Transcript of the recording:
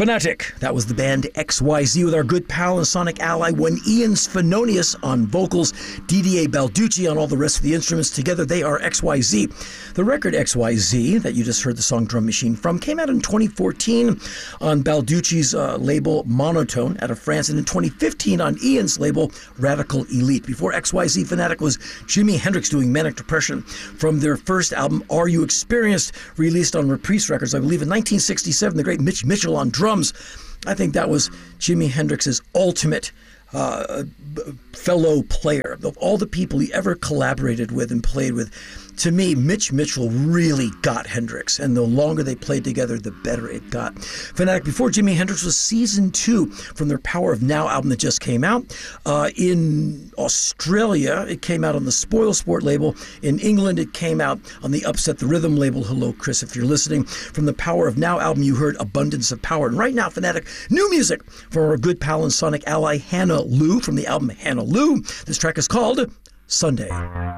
Fanatic. That was the band XYZ with our good pal and sonic ally, one Ian Svenonius on vocals, Didier Balducci on all the rest of the instruments. Together they are XYZ. The record XYZ, that you just heard the song Drum Machine from, came out in 2014 on Balducci's label Monotone out of France, and in 2015 on Ian's label Radical Elite. Before XYZ, Fanatic was Jimi Hendrix doing Manic Depression from their first album, Are You Experienced, released on Reprise Records, I believe in 1967. The great Mitch Mitchell on drums. I think that was Jimi Hendrix's ultimate fellow player. Of all the people he ever collaborated with and played with, to me, Mitch Mitchell really got Hendrix, and the longer they played together, the better it got. Fanatic, before Jimi Hendrix, was season 2 from their Power of Now album that just came out. In Australia, it came out on the Spoilsport label. In England, it came out on the Upset the Rhythm label. Hello, Chris, if you're listening. From the Power of Now album, you heard Abundance of Power. And right now, Fanatic, new music from our good pal and sonic ally, Hannah Lou, from the album Hannah Lou. This track is called Sunday.